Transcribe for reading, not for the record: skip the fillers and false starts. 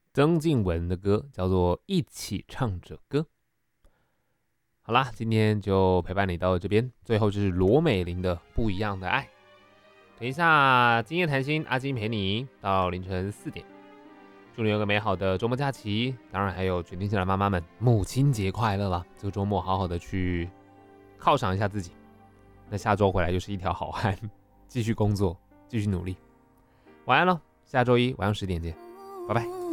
曾静文的歌，叫做《一起唱着歌》。好啦，今天就陪伴你到这边，最后就是罗美玲的《不一样的爱》。等一下，今夜谈心，阿金陪你到凌晨4点。祝你有个美好的周末假期，当然还有决定性的妈妈们，母亲节快乐啦！这个周末好好的去犒赏一下自己。那下周回来就是一条好汉，继续工作，继续努力。晚安喽，下周一晚上10点见，拜拜。